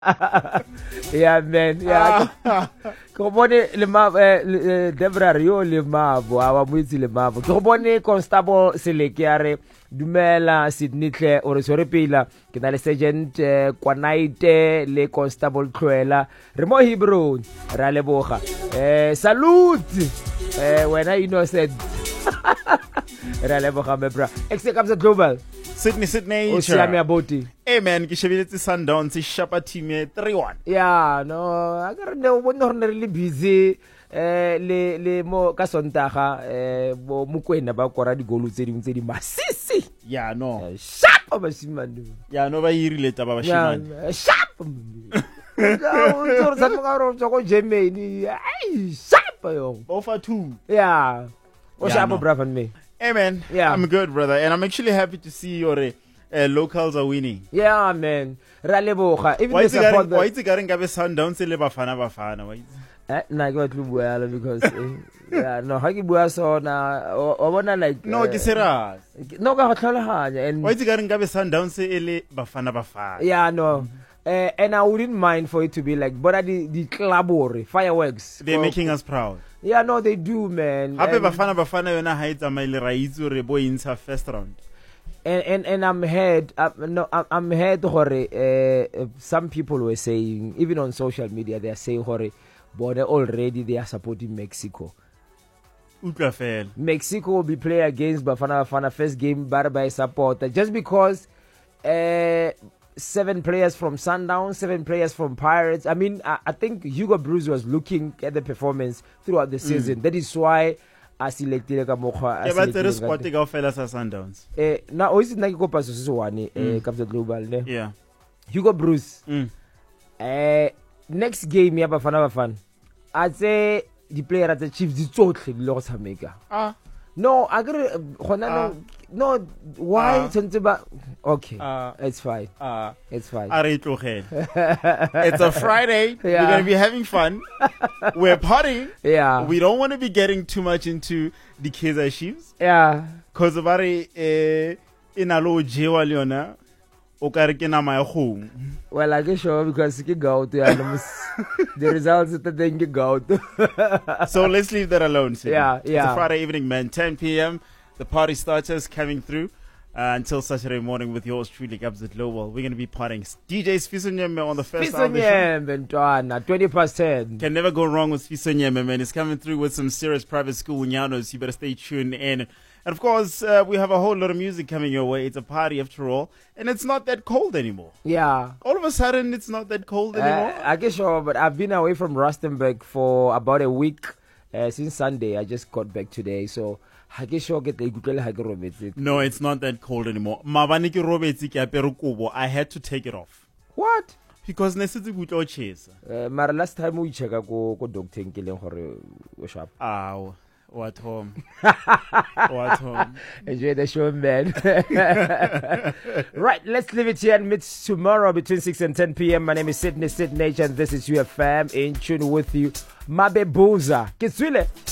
Yeah, man. Yeah. Go bone le ma Debra Rio le mabo aba muitsi le mabo. Go bone Constable Selekiare dumela Sydney Tle o re sore pila ke na le Sergeant Kwanaite le Constable Tlwela re mo Hebrew ra leboga. Salute. Wena innocent. Ra leboga me bra. Exe Kabza Global. Sydney. Hey man, ke shebeletse Sundowns shapa team 3-1. Yeah, no, I got no one really busy. Le mo ka Sontaga bo Mokoena ba kora di goal tse di masisi. Yeah, no. Sharp basimane. Yeah, no ba irile taba bashimane. Yeah, sharp. No, so go go Germany. Ay, sharp yo. Over 2. Yeah. O Yeah, sharp no. bravo me. Hey man, Yeah. I'm good, brother, and I'm actually happy to see your locals are winning. Yeah, man. Ra leboga. Even Why the is support. why is garing gabe Sundowns le bafana? Why? Na go tlo bua because yeah, no, ha ke bua so na o bona like No, ke serious. no ka tlhaloganya and Why is garing gabe Sundowns le bafana? yeah, no. And I wouldn't mind for it to be like, but the club or fireworks. They're making us proud. Yeah, no, they do, man. Hape bafana yona ha itsa maile ra itse re bo intsha first round. And I'm heard, I'm heard hore some people were saying, even on social media, they are saying hore, but already they are supporting Mexico. Utla fela. Mexico will be playing against Bafana first game by support just because 7 players from Sundowns, 7 players from Pirates. I mean, I think Hugo Bruce was looking at the performance throughout the season. That is why I selected ka mokgwa. Yeah, but there is squad ka fela sa Sundowns. Na o itse nna ke kopa so se one Kabza Global ne. Yeah. Hugo Bruce. Next game ya Bafana. I'd say the player at the Chiefs di tsotlhe di le go tshameka. No, I got no. Why? Okay, it's fine. It's fine. It's a Friday. Yeah. We're gonna be having fun. We're partying. Yeah. We don't want to be getting too much into the Kaizer Chiefs. Yeah. Cause bari inalo jewa leona o kare ke nama ya kgomo. Well, I guess sure because ke go to the results that then get go. So let's leave that alone. Sydney. Yeah. It's a Friday evening, man. 10 p.m. The party starters coming through until Saturday morning with yours truly, Kabza Global. We're going to be partying. DJ Sfisonyeme on the first hour of the show. 20%. Can never go wrong with Sfisonyeme, man. He's coming through with some serious private school nyanos. You better stay tuned in. And of course, we have a whole lot of music coming your way. It's a party after all. And it's not that cold anymore. Yeah. All of a sudden, it's not that cold anymore. I guess sure, but I've been away from Rustenburg for about a week. Since Sunday, I just got back today. So, I guess sure get the No, it's not that cold anymore. Mabani ke robetsi ke apere kobo. I had to take it off. What? Because nesetse gutlo chesa. Mara last time we check go doctor nkileng gore o sharp. Ow. What home? What home? Enjoy the show, man. Right, let's leave it here and meet tomorrow between 6 and 10 p.m. My name is Sydney, and this is UFM in tune with you. Mabe Booza. Kitswile.